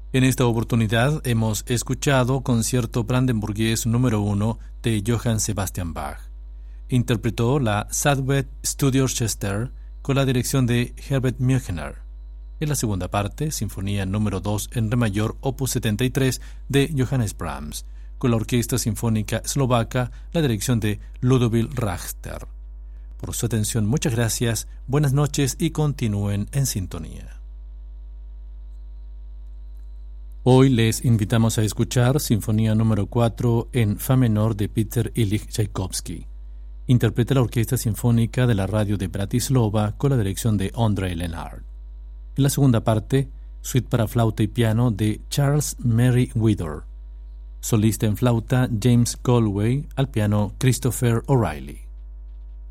En esta oportunidad hemos escuchado Concierto Brandenburgués número 1 de Johann Sebastian Bach. Interpretó la Southwest Studioorchester con la dirección de Herbert Meuchner. En la segunda parte, Sinfonía número 2 en re mayor, opus 73 de Johannes Brahms, con la Orquesta Sinfónica Eslovaca, la dirección de Ludovic Rachter. Por su atención, muchas gracias, buenas noches y continúen en sintonía. Hoy les invitamos a escuchar Sinfonía número 4 en Fa menor de Peter Ilich Tchaikovsky. Interpreta la Orquesta Sinfónica de la Radio de Bratislava con la dirección de Ondřej Lenard. En la segunda parte, Suite para flauta y piano de Charles Merriweather. Solista en flauta James Galway, al piano Christopher O'Reilly.